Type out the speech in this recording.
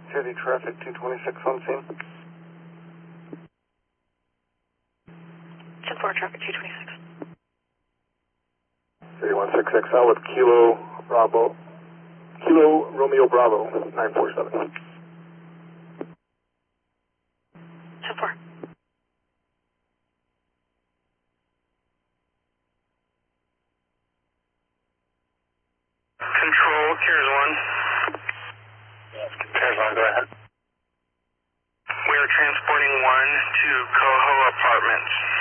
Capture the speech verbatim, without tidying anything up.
City traffic two twenty-six on scene. ten four, traffic two twenty-six. City one six X L with Kilo Bravo, Kilo Romeo Bravo, nine four seven. ten four. Control, Cares one. Cares one, go ahead. We are transporting one to Coho Apartments.